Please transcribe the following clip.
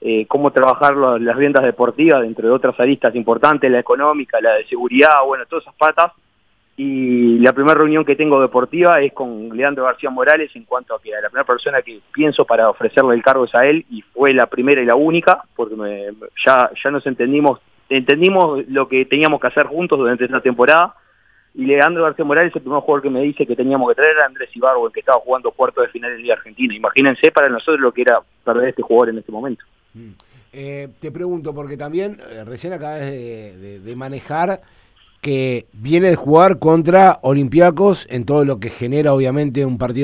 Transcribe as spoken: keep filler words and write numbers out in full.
eh, cómo trabajar lo, las riendas deportivas dentro de otras aristas importantes, la económica, la de seguridad, bueno, todas esas patas. Y la primera reunión que tengo deportiva es con Leandro García Morales, en cuanto a que a la primera persona que pienso para ofrecerle el cargo es a él, y fue la primera y la única, porque me, ya, ya nos entendimos, entendimos lo que teníamos que hacer juntos durante esta temporada. Y Leandro García Morales, el primer jugador que me dice que teníamos que traer, era Andrés Ibargüen, que estaba jugando cuartos de final en Liga Argentina. Imagínense para nosotros lo que era perder este jugador en este momento. Mm. Eh, te pregunto, porque también eh, recién acabas de, de, de manejar que viene de jugar contra Olympiacos en todo lo que genera obviamente un partido